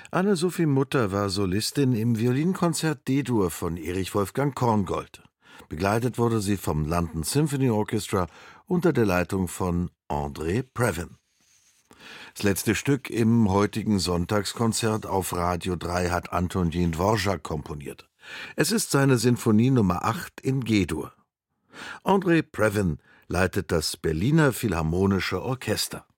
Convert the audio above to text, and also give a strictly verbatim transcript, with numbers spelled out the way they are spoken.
Anne-Sophie Mutter war Solistin im Violinkonzert D-Dur von Erich Wolfgang Korngold. Begleitet wurde sie vom London Symphony Orchestra unter der Leitung von André Previn. Das letzte Stück im heutigen Sonntagskonzert auf Radio drei hat Antonin Dvorak komponiert. Es ist seine Sinfonie Nummer acht in G-Dur. André Previn leitet das Berliner Philharmonische Orchester.